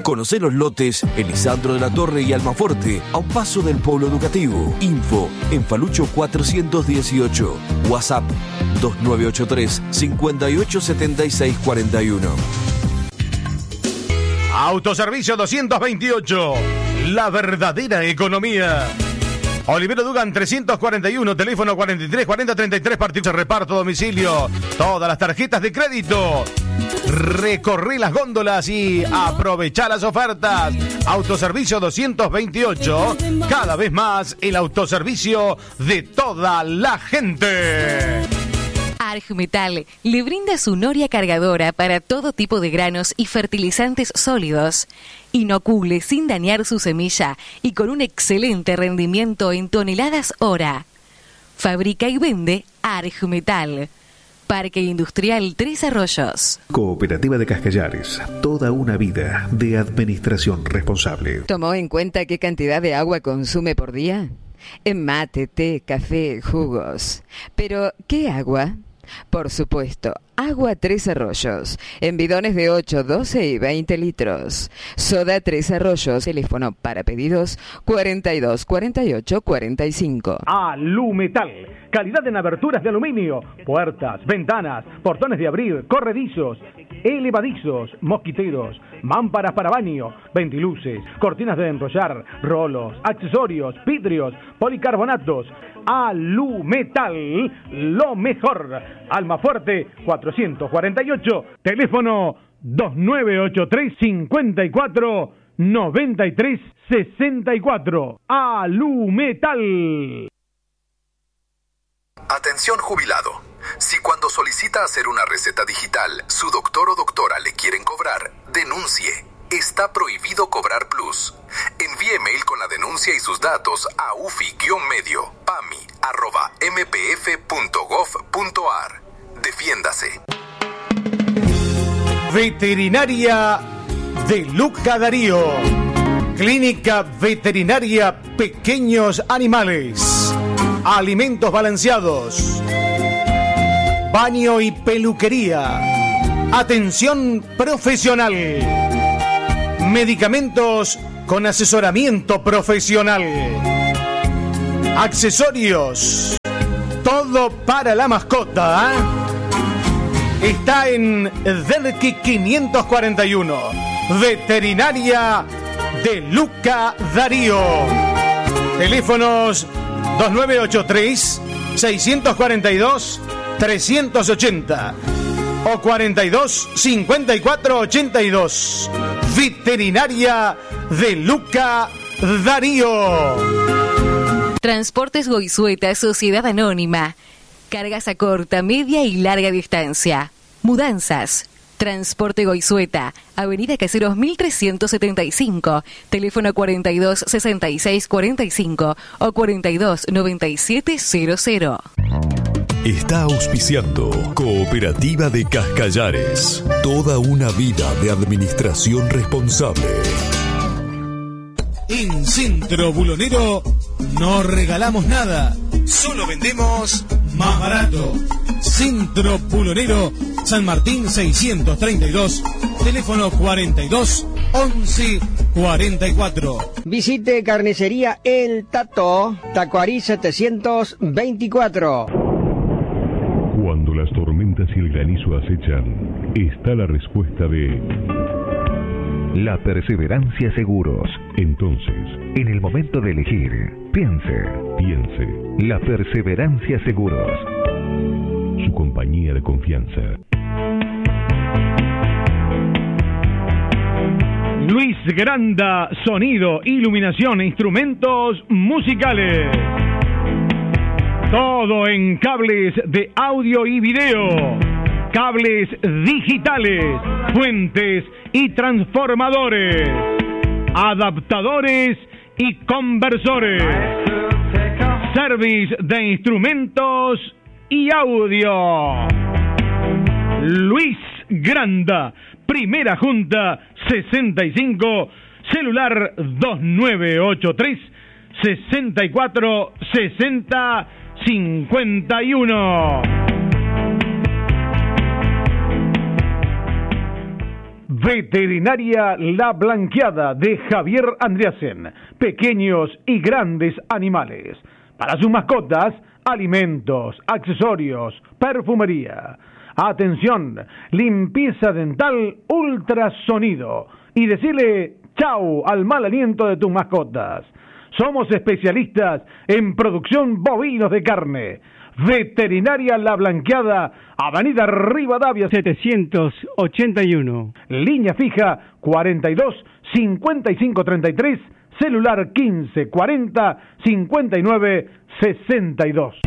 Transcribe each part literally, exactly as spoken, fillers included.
Conocé los lotes Elisandro de la Torre y Almaforte, a un paso del polo educativo. Info en Falucho cuatrocientos dieciocho. WhatsApp dos nueve ocho tres, cinco ocho siete seis cuatro uno. Autoservicio doscientos veintiocho. La verdadera economía. Olivero Dugan trescientos cuarenta y uno, teléfono cuarenta y tres cuarenta treinta y tres, partido de reparto a domicilio. Todas las tarjetas de crédito. Recorrí las góndolas y aprovechá las ofertas. Autoservicio doscientos veintiocho, cada vez más el autoservicio de toda la gente. Argmetal le brinda su noria cargadora para todo tipo de granos y fertilizantes sólidos. Inocule sin dañar su semilla y con un excelente rendimiento en toneladas hora. Fabrica y vende Argmetal. Parque Industrial Tres Arroyos. Cooperativa de Cascallares. Toda una vida de administración responsable. ¿Tomó en cuenta qué cantidad de agua consume por día? En mate, té, café, jugos. Pero, ¿qué agua? Por supuesto, agua Tres Arroyos, en bidones de ocho, doce y veinte litros. Soda Tres Arroyos, teléfono para pedidos cuarenta y dos, cuarenta y ocho, cuarenta y cinco. Alumetal, calidad en aberturas de aluminio, puertas, ventanas, portones de abrir, corredizos, elevadizos, mosquiteros, mámparas para baño, ventiluces, cortinas de enrollar, rolos, accesorios, vidrios, policarbonatos. Alumetal, lo mejor. Almafuerte cuatrocientos cuarenta y ocho, teléfono dos nueve ocho tres, cinco cuatro, nueve tres seis cuatro. Alumetal. Atención jubilado. Si cuando solicita hacer una receta digital, su doctor o doctora le quieren cobrar, denuncie. Está prohibido cobrar plus. Envíe mail con la denuncia y sus datos a ufi-medio pami arroba mpf punto gov punto ar. Defiéndase. Veterinaria de Luca Darío. Clínica Veterinaria Pequeños Animales. Alimentos balanceados. Baño y peluquería. Atención profesional. Medicamentos con asesoramiento profesional. Accesorios. Todo para la mascota. ¿eh? Está en Derqui quinientos cuarenta y uno. Veterinaria de Luca Darío. Teléfonos dos nueve ocho tres, seis cuatro dos, tres ocho cero o cuarenta y dos, cincuenta y cuatro, ochenta y dos. Veterinaria de Luca Darío. Transportes Goizueta, Sociedad Anónima. Cargas a corta, media y larga distancia. Mudanzas. Transporte Goizueta, Avenida Caseros mil trescientos setenta y cinco, teléfono cuarenta y dos, sesenta y seis, cuarenta y cinco o cuarenta y dos, noventa y siete cero cero. Está auspiciando Cooperativa de Cascallares. Toda una vida de administración responsable. En Centro Bulonero no regalamos nada, solo vendemos más barato. Centro Bulonero, San Martín seiscientos treinta y dos, teléfono cuarenta y dos, once, cuarenta y cuatro. Visite Carnicería El Tato, Tacuarí setecientos veinticuatro. Cuando las tormentas y el granizo acechan, está la respuesta de La Perseverancia Seguros. Entonces, en el momento de elegir, piense, piense, La Perseverancia Seguros. Su compañía de confianza. Luis Granda, sonido, iluminación e instrumentos musicales. Todo en cables de audio y video, cables digitales, fuentes y transformadores, adaptadores y conversores, service de instrumentos y audio. Luis Granda, Primera Junta sesenta y cinco, celular dos nueve ocho tres, sesenta y cuatro, sesenta, cincuenta y uno. Veterinaria La Blanqueada de Javier Andreasen. Pequeños y grandes animales. Para sus mascotas, alimentos, accesorios, perfumería. Atención, limpieza dental, ultrasonido. Y decirle chau al mal aliento de tus mascotas. Somos especialistas en producción bovinos de carne. Veterinaria La Blanqueada, Avenida Rivadavia setecientos ochenta y uno. Línea fija cuarenta y dos cincuenta y cinco treinta y tres, celular quince cuarenta cincuenta y nueve sesenta y dos.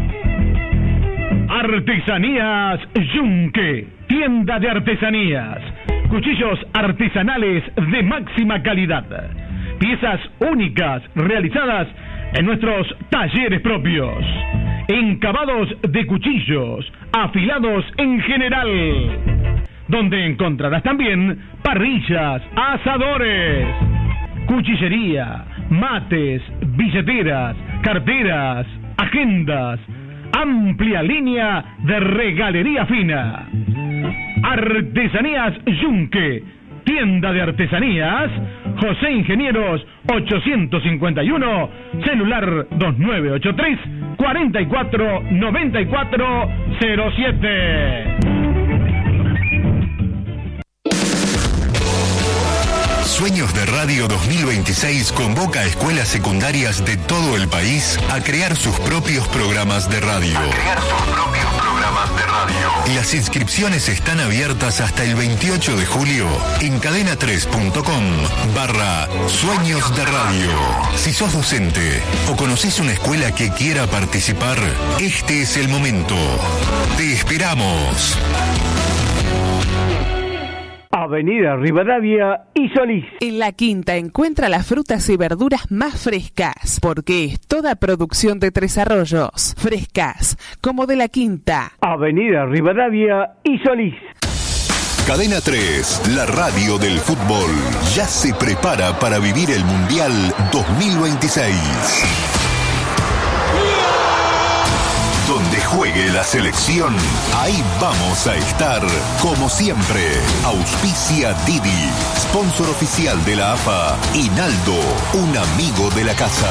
Artesanías Yunque, tienda de artesanías. Cuchillos artesanales de máxima calidad. Piezas únicas realizadas en nuestros talleres propios. Encabados de cuchillos, afilados en general. Donde encontrarás también parrillas, asadores, cuchillería, mates, billeteras, carteras, agendas. Amplia línea de regalería fina. Artesanías Yunque, tienda de artesanías, José Ingenieros ochocientos cincuenta y uno, celular dos nueve ocho tres, cuarenta y cuatro noventa y cuatro cero siete. Sueños de Radio dos mil veintiséis convoca a escuelas secundarias de todo el país a crear sus propios programas de radio. A crear sus propios programas de radio. Las inscripciones están abiertas hasta el veintiocho de julio en cadena tres punto com barra Sueños de Radio. Si sos docente o conocés una escuela que quiera participar, este es el momento. Te esperamos. Avenida Rivadavia y Solís. En La Quinta encuentra las frutas y verduras más frescas, porque es toda producción de Tres Arroyos. Frescas, como de La Quinta. Avenida Rivadavia y Solís. Cadena tres, la radio del fútbol, ya se prepara para vivir el Mundial dos mil veintiséis. Donde juegue la selección, ahí vamos a estar, como siempre. Auspicia Didi, sponsor oficial de la A F A, y Naldo, un amigo de la casa.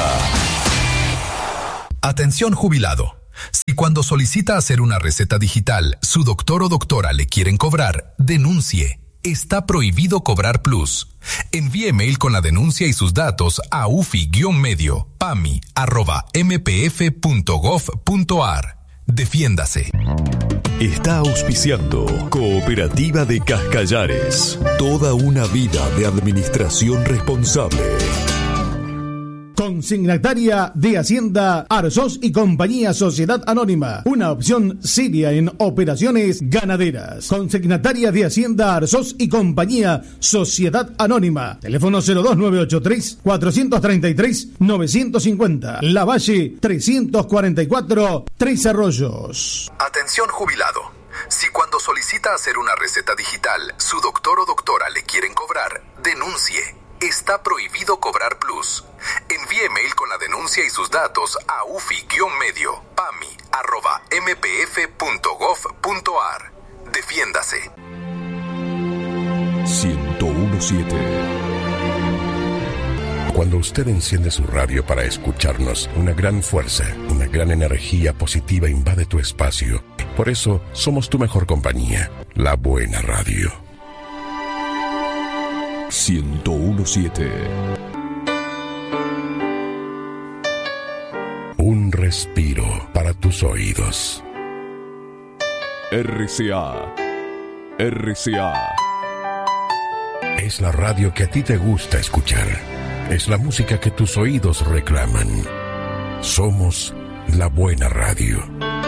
Atención jubilado. Si cuando solicita hacer una receta digital, su doctor o doctora le quieren cobrar, denuncie. Está prohibido cobrar plus. Envíe mail con la denuncia y sus datos a ufi-medio pami arroba mpf punto gov punto ar. Defiéndase. Está auspiciando Cooperativa de Cascallares. Toda una vida de administración responsable. Consignataria de Hacienda Arzós y Compañía Sociedad Anónima, una opción seria en operaciones ganaderas. Consignataria de Hacienda Arzós y Compañía Sociedad Anónima, teléfono cero dos nueve ocho tres, cuatro tres tres, nueve cinco cero, La Valle trescientos cuarenta y cuatro, Tres Arroyos. Atención jubilado. Si cuando solicita hacer una receta digital, su doctor o doctora le quieren cobrar, denuncie. Está prohibido cobrar plus. Envíe mail con la denuncia y sus datos a ufi-medio pami arroba mpf punto gov punto ar. Defiéndase. ciento uno punto siete. Cuando usted enciende su radio para escucharnos, una gran fuerza, una gran energía positiva invade tu espacio. Por eso, somos tu mejor compañía, la buena radio. ciento uno punto siete. Un respiro para tus oídos. R C A. R C A. Es la radio que a ti te gusta escuchar. Es la música que tus oídos reclaman. Somos la buena radio.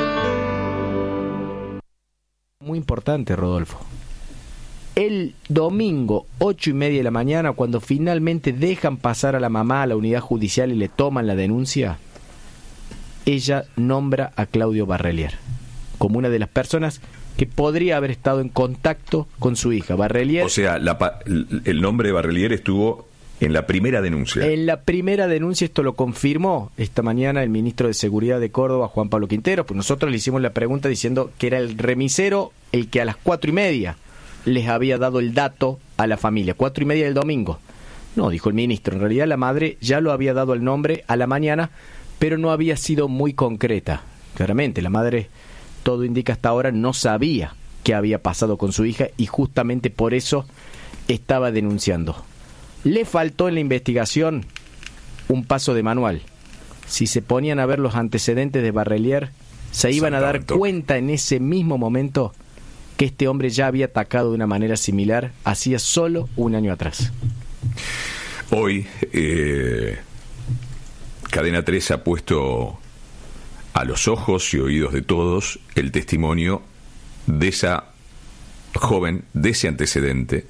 Muy importante, Rodolfo. El domingo, ocho y media de la mañana, cuando finalmente dejan pasar a la mamá a la unidad judicial y le toman la denuncia, ella nombra a Claudio Barrelier como una de las personas que podría haber estado en contacto con su hija. Barrelier, o sea, la, el nombre de Barrelier estuvo en la primera denuncia. En la primera denuncia, esto lo confirmó esta mañana el ministro de Seguridad de Córdoba, Juan Pablo Quintero, pues nosotros le hicimos la pregunta diciendo que era el remisero el que a las cuatro y media les había dado el dato a la familia, cuatro y media del domingo. No, dijo el ministro, en realidad la madre ya lo había dado el nombre a la mañana, pero no había sido muy concreta. Claramente, la madre, todo indica hasta ahora, no sabía qué había pasado con su hija y justamente por eso estaba denunciando. Le faltó en la investigación un paso de manual. Si se ponían a ver los antecedentes de Barrelier, se iban a dar cuenta en ese mismo momento que este hombre ya había atacado de una manera similar hacía solo un año atrás. Hoy, eh, Cadena tres ha puesto a los ojos y oídos de todos el testimonio de esa joven, de ese antecedente,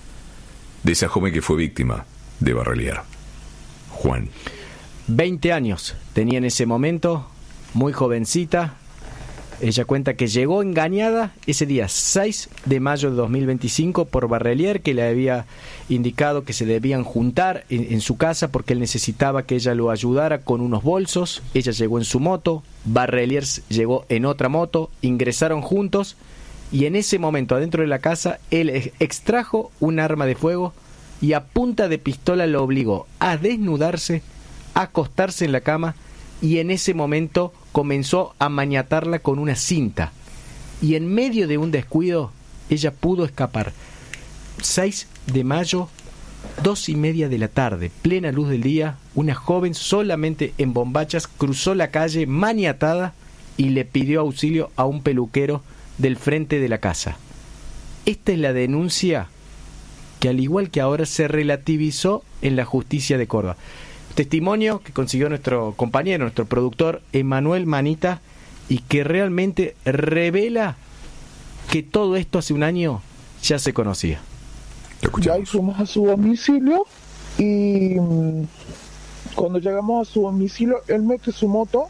de esa joven que fue víctima de Barrelier. Juan. veinte años tenía en ese momento, muy jovencita. Ella cuenta que llegó engañada ese día seis de mayo de dos mil veinticinco por Barrelier, que le había indicado que se debían juntar en, en su casa porque él necesitaba que ella lo ayudara con unos bolsos. Ella llegó en su moto, Barrelier llegó en otra moto, ingresaron juntos y en ese momento adentro de la casa él extrajo un arma de fuego y a punta de pistola lo obligó a desnudarse, a acostarse en la cama y en ese momento comenzó a maniatarla con una cinta. Y en medio de un descuido, ella pudo escapar. seis de mayo, dos y media de la tarde, plena luz del día, una joven solamente en bombachas cruzó la calle maniatada y le pidió auxilio a un peluquero del frente de la casa. Esta es la denuncia que, al igual que ahora, se relativizó en la justicia de Córdoba. Testimonio que consiguió nuestro compañero, nuestro productor Emanuel Manita, y que realmente revela que todo esto hace un año ya se conocía. Ya fuimos a su domicilio y cuando llegamos a su domicilio él mete su moto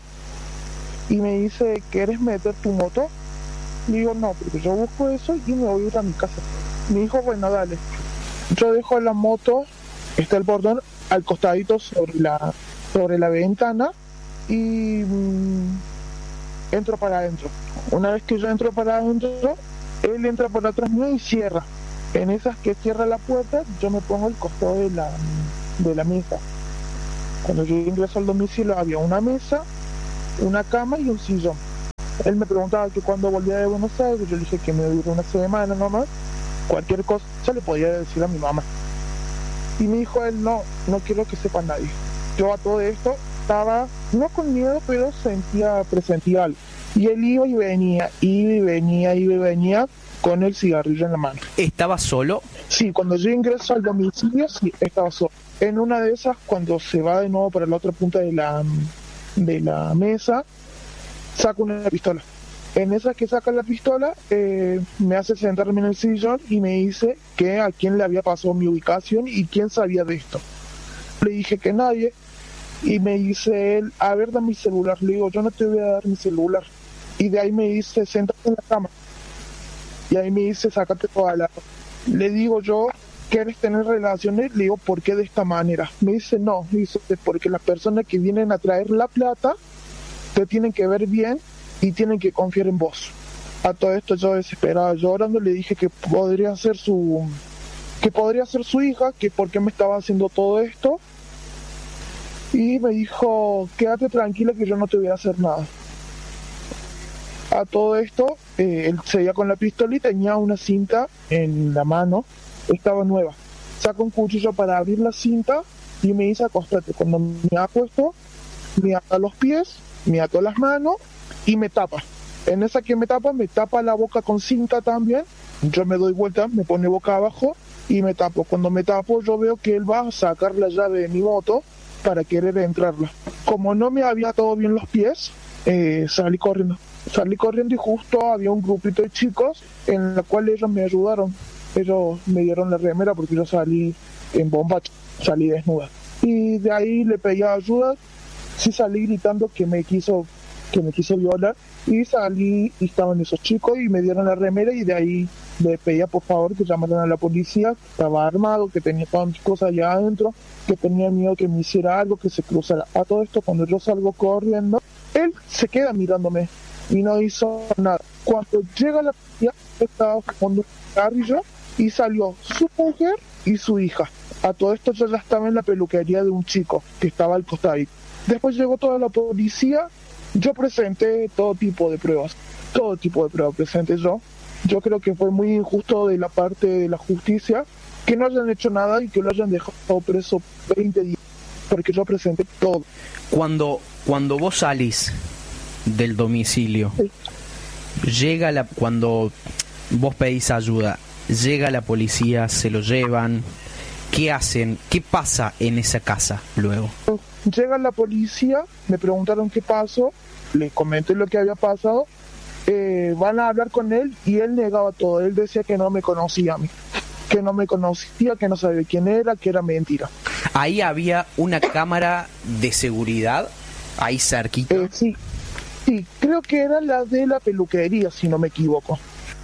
y me dice, ¿quieres meter tu moto? Le digo, no, porque yo busco eso y me voy a ir a mi casa. Me dijo, bueno, dale. Yo dejo la moto, está el bordón al costadito sobre la sobre la ventana y mmm, entro para adentro. Una vez que yo entro para adentro, él entra por atrás mío y cierra. En esas que cierra la puerta, yo me pongo al costado de la de la mesa. Cuando yo ingreso al domicilio había una mesa, una cama y un sillón. Él me preguntaba que cuando volvía de Buenos Aires, yo le dije que me duró una semana nomás. Cualquier cosa yo le podía decir a mi mamá. Y me dijo él, no, no quiero que sepa nadie. Yo a todo esto estaba, no con miedo, pero sentía, presentía algo. Y él iba y venía, iba y venía, iba y venía con el cigarrillo en la mano. ¿Estaba solo? Sí, cuando yo ingreso al domicilio, sí, estaba solo. En una de esas, cuando se va de nuevo para la otra punta de la, de la mesa, saca una pistola. En esa que saca la pistola, eh, me hace sentarme en el sillón y me dice que a quién le había pasado mi ubicación y quién sabía de esto. Le dije que nadie, y me dice él, a ver, dame mi celular. Le digo, yo no te voy a dar mi celular. Y de ahí me dice, siéntate en la cama. Y ahí me dice, sácate toda la... Le digo yo, ¿quieres tener relaciones? Le digo, ¿por qué de esta manera? Me dice, no, dice, porque las personas que vienen a traer la plata te tienen que ver bien y tienen que confiar en vos. A todo esto yo desesperado, llorando, le dije que podría ser su que podría ser su hija, que por qué me estaba haciendo todo esto. Y me dijo, quédate tranquila que yo no te voy a hacer nada. A todo esto, eh, él seguía con la pistola y tenía una cinta en la mano, estaba nueva. Saca un cuchillo para abrir la cinta y me dice, acostate. Cuando me acuesto, me ata los pies, me ató las manos y me tapa. En esa que me tapa, me tapa la boca con cinta también. Yo me doy vuelta, me pone boca abajo y me tapo. Cuando me tapo, yo veo que él va a sacar la llave de mi moto para querer entrarla. Como no me había atado bien los pies, eh, salí corriendo. Salí corriendo y justo había un grupito de chicos en la cual ellos me ayudaron. Ellos me dieron la remera porque yo salí en bombacha, salí desnuda. Y de ahí le pedí ayuda. Sí, salí gritando que me quiso que me quiso violar y salí y estaban esos chicos y me dieron la remera y de ahí le pedía por favor que llamaran a la policía, que estaba armado, que tenía todas mis cosas allá adentro, que tenía miedo que me hiciera algo, que se cruzara. A todo esto, cuando yo salgo corriendo, él se queda mirándome y no hizo nada. Cuando llega la policía, estaba fumando un cigarrillo y salió su mujer y su hija. A todo esto yo ya estaba en la peluquería de un chico que estaba al costado. Después llegó toda la policía, yo presenté todo tipo de pruebas, todo tipo de pruebas presenté yo. Yo creo que fue muy injusto de la parte de la justicia que no hayan hecho nada y que lo hayan dejado preso veinte días, porque yo presenté todo. Cuando, cuando vos salís del domicilio, sí. llega la, cuando vos pedís ayuda, llega la policía, se lo llevan, ¿qué hacen? ¿Qué pasa en esa casa luego? Llega la policía, me preguntaron qué pasó, les comenté lo que había pasado, eh, van a hablar con él y él negaba todo, él decía que no me conocía a mí, que no me conocía, que no sabía quién era, que era mentira. ¿Ahí había una cámara de seguridad? ¿Ahí cerquita? Eh, sí, sí, creo que era la de la peluquería, si no me equivoco.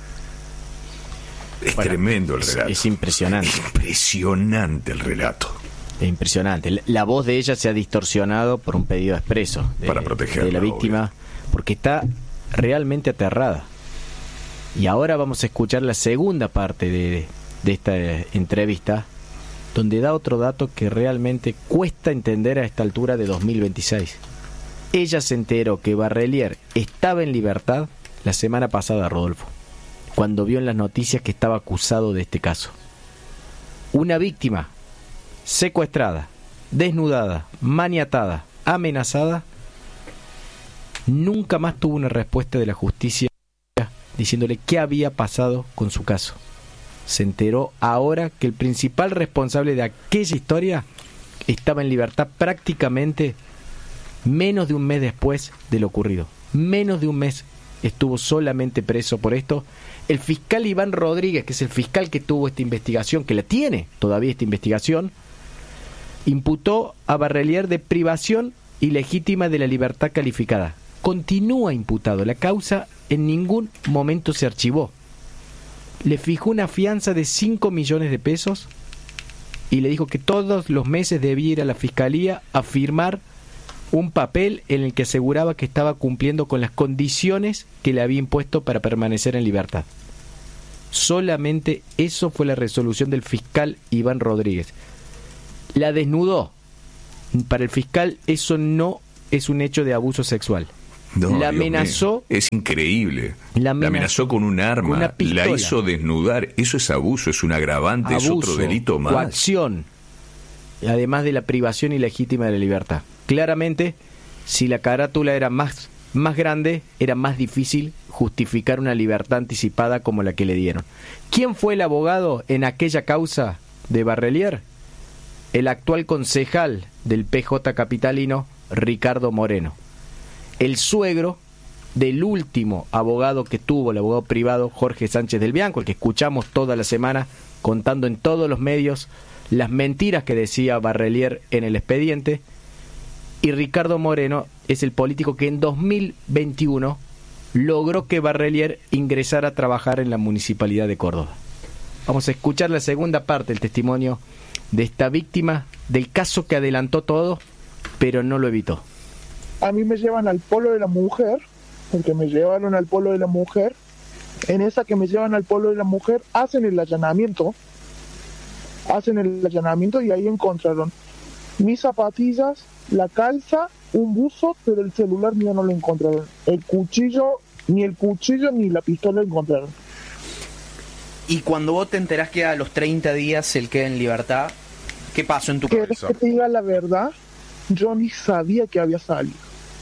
Es bueno, tremendo el relato. Es, es impresionante. Impresionante el relato. Es impresionante. La, la voz de ella se ha distorsionado por un pedido expreso de, para protegerla, de la víctima, obvio. Porque está realmente aterrada. Y ahora vamos a escuchar la segunda parte de, de esta entrevista, donde da otro dato que realmente cuesta entender a esta altura de dos mil veintiséis. Ella se enteró que Barrelier estaba en libertad la semana pasada, Rodolfo, cuando vio en las noticias que estaba acusado de este caso. Una víctima secuestrada, desnudada, maniatada, amenazada, nunca más tuvo una respuesta de la justicia diciéndole qué había pasado con su caso. Se enteró ahora que el principal responsable de aquella historia estaba en libertad prácticamente menos de un mes después de lo ocurrido. Menos de un mes estuvo solamente preso por esto. El fiscal Iván Rodríguez, que es el fiscal que tuvo esta investigación, que la tiene todavía esta investigación, imputó a Barrelier de privación ilegítima de la libertad calificada. Continúa imputado. La causa en ningún momento se archivó. Le fijó una fianza de cinco millones de pesos y le dijo que todos los meses debía ir a la fiscalía a firmar un papel en el que aseguraba que estaba cumpliendo con las condiciones que le había impuesto para permanecer en libertad. Solamente eso fue la resolución del fiscal Iván Rodríguez. La desnudó. Para el fiscal eso no es un hecho de abuso sexual. No, la amenazó. Es increíble. La amenazó, la amenazó con un arma, con una pistola. La hizo desnudar. Eso es abuso, es un agravante, Abuso, es otro delito más. Coacción, además de la privación ilegítima de la libertad. Claramente, si la carátula era más, más grande, era más difícil justificar una libertad anticipada como la que le dieron. ¿Quién fue el abogado en aquella causa de Barrelier? El actual concejal del P J capitalino, Ricardo Moreno. El suegro del último abogado que tuvo, el abogado privado Jorge Sánchez del Bianco, el que escuchamos toda la semana contando en todos los medios las mentiras que decía Barrelier en el expediente. Y Ricardo Moreno es el político que en dos mil veintiuno logró que Barrelier ingresara a trabajar en la Municipalidad de Córdoba. Vamos a escuchar la segunda parte del testimonio de esta víctima del caso que adelantó todo, pero no lo evitó. A mí me llevan al polo de la mujer, porque me llevaron al polo de la mujer. En esa que me llevan al polo de la mujer, hacen el allanamiento, hacen el allanamiento y ahí encontraron mis zapatillas, la calza, un buzo, pero el celular mío no lo encontraron. El cuchillo, ni el cuchillo ni la pistola encontraron. Y cuando vos te enterás que a los treinta días él queda en libertad, ¿qué pasó en tu cabeza? cabeza? Que te diga la verdad, yo ni sabía que había salido.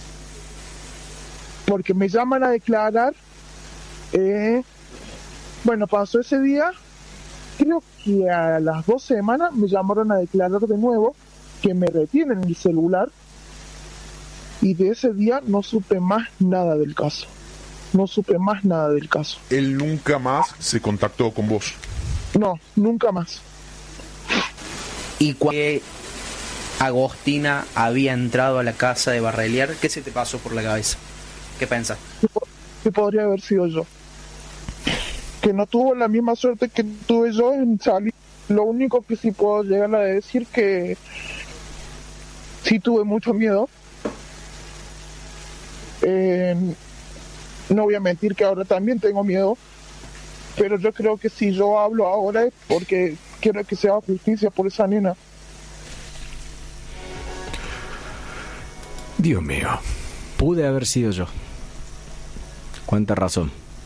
Porque me llaman a declarar, eh, bueno, pasó ese día, creo que a las dos semanas me llamaron a declarar de nuevo, que me retienen el celular, y de ese día no supe más nada del caso. No supe más nada del caso. ¿Él nunca más se contactó con vos? No, nunca más. ¿Y cuando Agostina había entrado a la casa de Barrelier, qué se te pasó por la cabeza? ¿Qué pensás? Que podría haber sido yo. Que no tuvo la misma suerte que tuve yo en salir. Lo único que sí puedo llegar a decir que sí tuve mucho miedo. Eh, No voy a mentir que ahora también tengo miedo, pero yo creo que si yo hablo ahora es porque quiero que se haga justicia por esa nena. Dios mío. Pude haber sido yo. Cuánta razón.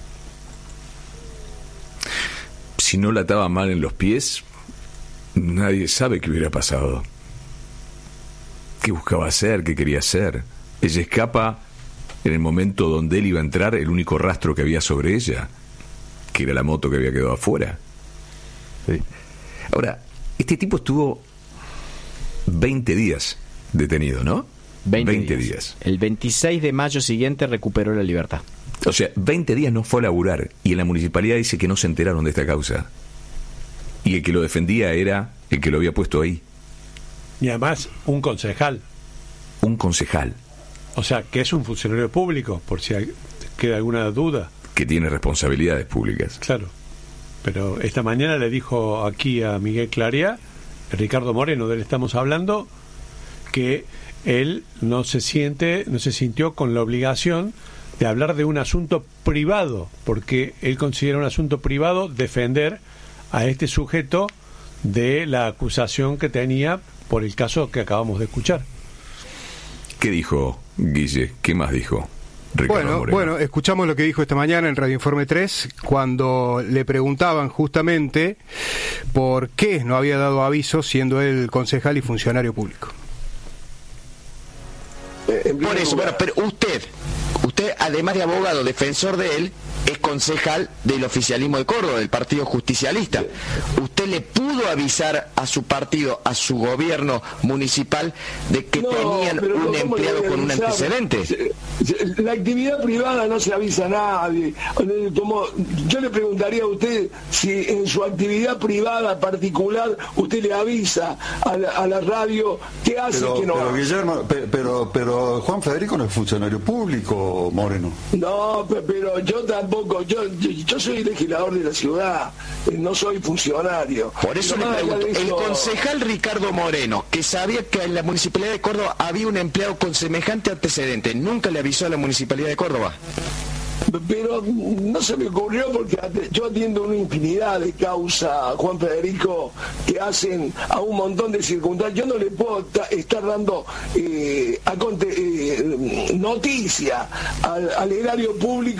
Si no la ataba mal en los pies, nadie sabe qué hubiera pasado. ¿Qué buscaba hacer? ¿Qué quería hacer? Ella escapa en el momento donde él iba a entrar, el único rastro que había sobre ella, que era la moto que había quedado afuera. Sí. Ahora, este tipo estuvo veinte días detenido, ¿no? veinte, veinte días. días. El veintiséis de mayo siguiente recuperó la libertad. O sea, veinte días no fue a laburar, y en la municipalidad dice que no se enteraron de esta causa. Y el que lo defendía era el que lo había puesto ahí. Y además, un concejal. Un concejal. O sea, que es un funcionario público, por si hay, queda alguna duda. Que tiene responsabilidades públicas. Claro. Pero esta mañana le dijo aquí a Miguel Clarea, Ricardo Moreno, de él estamos hablando, que él no se siente, no se sintió con la obligación de hablar de un asunto privado, porque él considera un asunto privado defender a este sujeto de la acusación que tenía por el caso que acabamos de escuchar. ¿Qué dijo Guille? ¿Qué más dijo Ricardo Bueno, Moreno? bueno, escuchamos lo que dijo esta mañana en Radio Informe tres, cuando le preguntaban justamente por qué no había dado aviso siendo él concejal y funcionario público. Por eso, bueno, pero usted, usted además de abogado, defensor de él, es concejal del oficialismo de Córdoba, del Partido Justicialista. ¿Usted le pudo avisar a su partido, a su gobierno municipal, de que No, tenían pero un ¿cómo empleado le voy a con un avisar? antecedente? La actividad privada no se avisa a nadie. Como yo le preguntaría a usted si en su actividad privada particular usted le avisa a la, a la radio qué hace Pero, y qué no pero hace. Guillermo, pe- pero, pero Juan Federico no es funcionario público, Moreno. No, pe- pero yo tampoco, yo, yo, yo soy legislador de la ciudad, eh, no soy funcionario. Por eso Pero le más allá pregunto, de el eso- concejal Ricardo Moreno, que sabía que en la Municipalidad de Córdoba había un empleado con semejante antecedente, ¿nunca le avisó a la Municipalidad de Córdoba? Pero no se me ocurrió porque ate- yo atiendo una infinidad de causas, Juan Federico, que hacen a un montón de circunstancias. Yo no le puedo ta- estar dando eh, aconte- eh, noticia al, al erario público